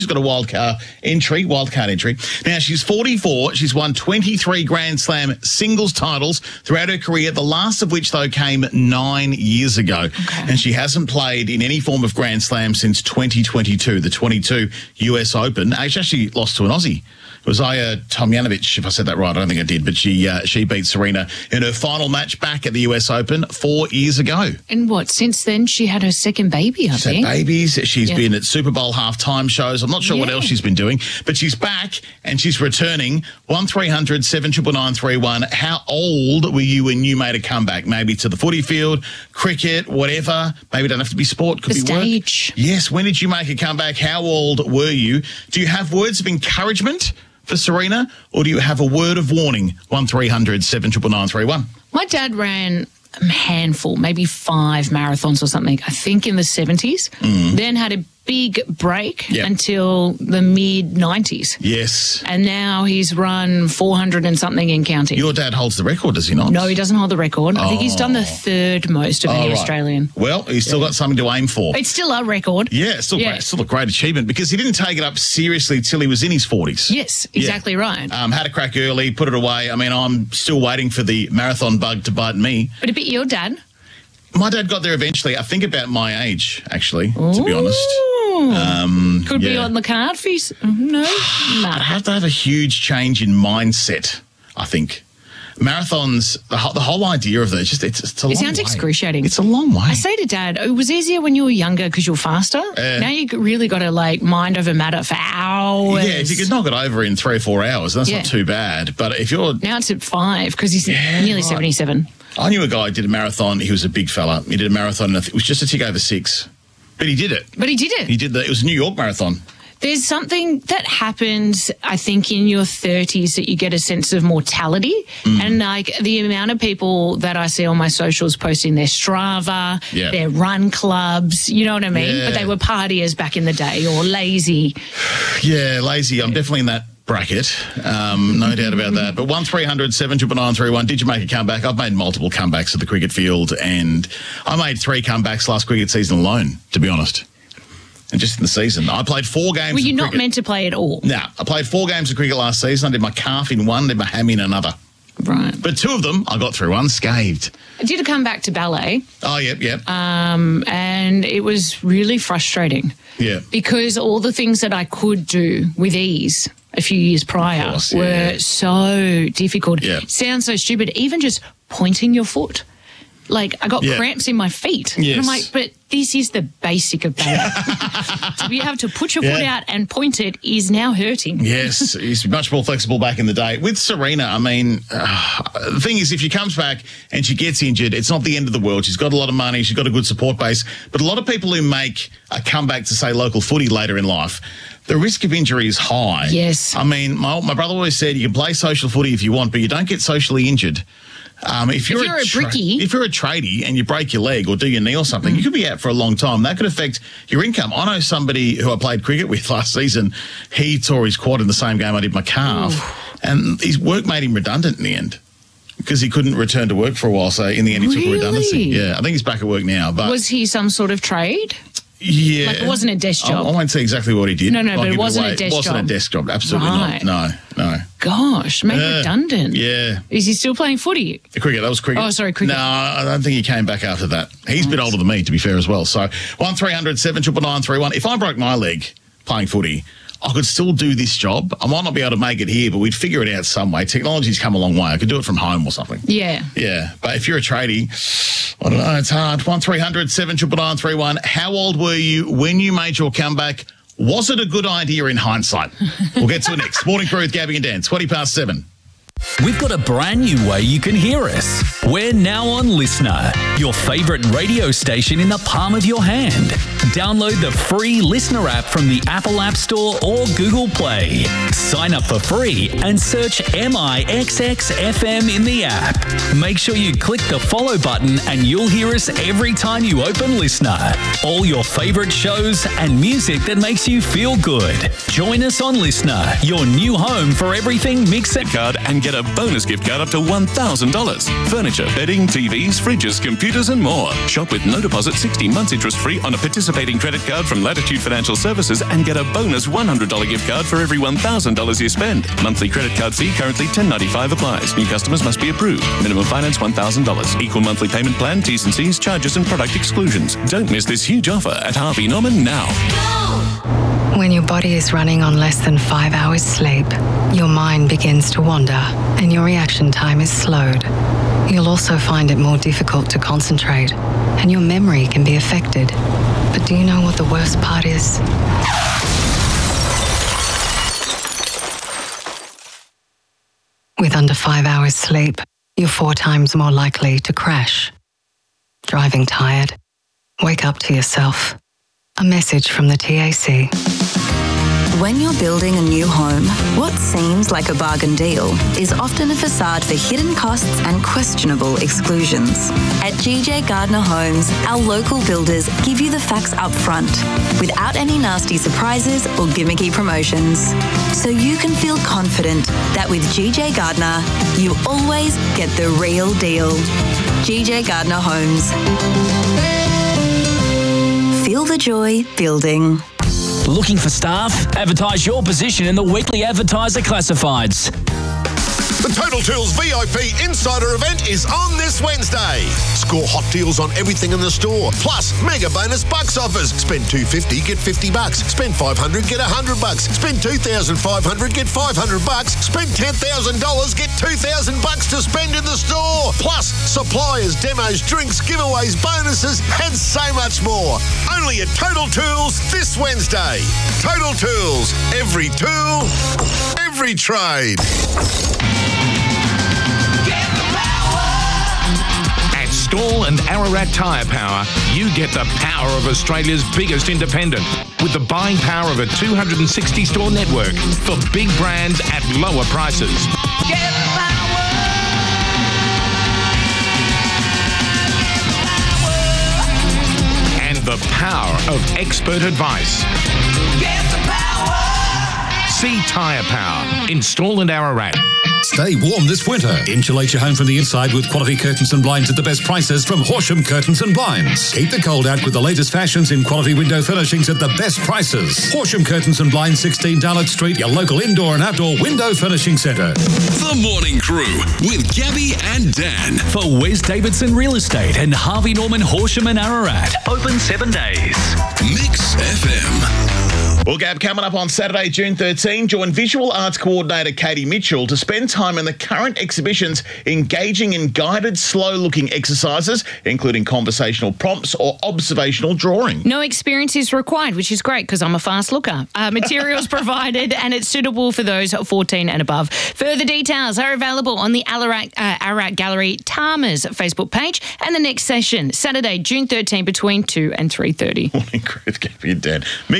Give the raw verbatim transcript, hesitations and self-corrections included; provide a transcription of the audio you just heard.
She's got a wild card entry, wild card entry. Now, she's forty-four. She's won twenty-three Grand Slam singles titles throughout her career, the last of which, though, came nine years ago. Okay. And she hasn't played in any form of Grand Slam since twenty twenty-two, the twenty-two U S Open. She actually lost to an Aussie. It was Aya Tomjanovic, if I said that right. I don't think I did, but she uh, she beat Serena in her final match back at the U S Open four years ago. And what, since then she had her second baby, I she's think. Had babies. She's yeah. been at Super Bowl halftime shows. I'm not sure yeah. what else she's been doing, but she's back and she's returning. one three hundred seven nine nine three one. How old were you when you made a comeback? Maybe to the footy field, cricket, whatever. Maybe it don't have to be sport, could the be stage. work. Yes, when did you make a comeback? How old were you? Do you have words of encouragement for Serena, or do you have a word of warning? one three hundred seven nine nine three one. My dad ran a handful, maybe five marathons or something, I think in the seventies, mm. then had a big break yep. until the mid nineties. Yes. And now he's run four hundred and something and counting. Your dad holds the record, does he not? No, he doesn't hold the record. Oh. I think he's done the third most of oh, any right. Australian. Well, he's still yeah. got something to aim for. It's still a record. Yeah, it's still, yeah. Great, still a great achievement because he didn't take it up seriously till he was in his forties. Yes, exactly yeah. right. Um, had a crack early, put it away. I mean, I'm still waiting for the marathon bug to bite me. But a bit your dad? My dad got there eventually. I think about my age, actually, Ooh. to be honest. Um, Could yeah. be on the card for you. No? Nah. I'd have to have a huge change in mindset, I think. Marathons, the whole, the whole idea of it, just it's, it's a long way. It sounds excruciating. It's a long way. I say to Dad, it was easier when you were younger because you were faster. Uh, now you really got to, like, mind over matter for hours. Yeah, if you could knock it over in three or four hours, that's yeah. not too bad. But if you're... Now it's at five because he's yeah, nearly right. seventy-seven. I knew a guy who did a marathon. He was a big fella. He did a marathon, and it was just a tick over six. But he did it. But he did it. He did the. It was a New York marathon. There's something that happens, I think, in your thirties that you get a sense of mortality. Mm. And, like, the amount of people that I see on my socials posting their Strava, yeah. their run clubs, you know what I mean? Yeah. But they were partiers back in the day or lazy. Yeah, lazy. I'm definitely in that bracket, um, no doubt about that. But one three hundred seven nine nine three one, did you make a comeback? I've made multiple comebacks at the cricket field, and I made three comebacks last cricket season alone, to be honest. And just in the season. I played four games Were you of not cricket. meant to play at all? No, I played four games of cricket last season. I did my calf in one, did my ham in another. Right. But two of them I got through unscathed. I did come back to ballet. Oh, yep, yep. Um, and it was really frustrating. Yeah. Because all the things that I could do with ease a few years prior course, were yeah. so difficult. Yeah. Sounds so stupid. Even just pointing your foot. Like, I got yeah. cramps in my feet. Yes. And I'm like, but this is the basic of ballet. To be able to put your yeah. foot out and point it is now hurting. Yes, he's much more flexible back in the day. With Serena, I mean, uh, the thing is, if she comes back and she gets injured, it's not the end of the world. She's got a lot of money. She's got a good support base. But a lot of people who make a comeback to, say, local footy later in life, the risk of injury is high. Yes. I mean, my, my brother always said you can play social footy if you want, but you don't get socially injured. Um, if you're, if you're a, a tra- brickie, if you're a tradie and you break your leg or do your knee or something, mm. you could be out for a long time. That could affect your income. I know somebody who I played cricket with last season. He tore his quad in the same game I did my calf, Ooh. and his work made him redundant in the end because he couldn't return to work for a while. So in the end, he really? took a redundancy. Yeah, I think he's back at work now. But was he some sort of trade? Yeah. Like, it wasn't a desk job. I, I won't say exactly what he did. No, no, I'll but it wasn't it a desk job. It wasn't job. a desk job. Absolutely right. not. No, no. Gosh, made uh, redundant. Yeah. Is he still playing footy? The cricket, that was cricket. Oh, sorry, cricket. No, I don't think he came back after that. He's right. a bit older than me, to be fair, as well. So, one three hundred seven nine nine three one. If I broke my leg playing footy, I could still do this job. I might not be able to make it here, but we'd figure it out some way. Technology's come a long way. I could do it from home or something. Yeah. Yeah. But if you're a tradie, I don't know, it's hard. one three hundred seven nine nine three one. How old were you when you made your comeback? Was it a good idea in hindsight? We'll get to it next. Morning Crew with Gabby and Dan, twenty past seven. We've got a brand new way you can hear us. We're now on Listener, your favourite radio station in the palm of your hand. Download the free Listener app from the Apple App Store or Google Play. Sign up for free and search M I X X F M in the app. Make sure you click the follow button and you'll hear us every time you open Listener. All your favourite shows and music that makes you feel good. Join us on Listener, your new home for everything mix and card and get a bonus gift card up to one thousand dollars. Furniture, bedding, T Vs, fridges, computers and more. Shop with no deposit, sixty months interest free on a participating participating credit card from Latitude Financial Services and get a bonus one hundred dollars gift card for every one thousand dollars you spend. Monthly credit card fee currently ten dollars ninety-five applies. New customers must be approved. Minimum finance one thousand dollars. Equal monthly payment plan, T's and C's, charges and product exclusions. Don't miss this huge offer at Harvey Norman now. When your body is running on less than five hours sleep, your mind begins to wander and your reaction time is slowed. You'll also find it more difficult to concentrate and your memory can be affected. But do you know what the worst part is? With under five hours sleep, you're four times more likely to crash. Driving tired? Wake up to yourself. A message from the T A C. When you're building a new home, what seems like a bargain deal is often a facade for hidden costs and questionable exclusions. At G J Gardner Homes, our local builders give you the facts up front, without any nasty surprises or gimmicky promotions. So you can feel confident that with G J Gardner, you always get the real deal. G J Gardner Homes. Feel the joy building. Looking for staff? Advertise your position in the Weekly Advertiser Classifieds. The Total Tools V I P Insider event is on this Wednesday. Score hot deals on everything in the store. Plus, mega bonus bucks offers. Spend two hundred fifty dollars, get fifty bucks. Spend five hundred dollars, get one hundred bucks. Spend two thousand five hundred dollars, get five hundred bucks. Spend ten thousand dollars, get two thousand bucks to spend in the store. Plus, suppliers, demos, drinks, giveaways, bonuses, and so much more. Only at Total Tools this Wednesday. Total Tools. Every tool, every trade. Stall and Ararat Tyre Power, you get the power of Australia's biggest independent with the buying power of a two hundred sixty store network for big brands at lower prices. Get power! Get power! And the power of expert advice. Get the power! See Tyre Power in Stall and Ararat. Stay warm this winter. Insulate your home from the inside with quality curtains and blinds at the best prices from Horsham Curtains and Blinds. Keep the cold out with the latest fashions in quality window furnishings at the best prices. Horsham Curtains and Blinds, sixteen Darlot Street, your local indoor and outdoor window furnishing centre. The Morning Crew with Gabby and Dan. For Wes Davidson Real Estate and Harvey Norman Horsham and Ararat. Open seven days. Mix F M. Well, Gab, coming up on Saturday, June thirteenth, join Visual Arts Coordinator Katie Mitchell to spend time in the current exhibitions engaging in guided, slow-looking exercises, including conversational prompts or observational drawing. No experience is required, which is great because I'm a fast looker. Uh, materials provided and it's suitable for those fourteen and above. Further details are available on the Ararat, uh, Ararat Gallery Tarmers Facebook page, and the next session, Saturday, June thirteenth, between two and three thirty. Morning, Chris, Gabby and Dan.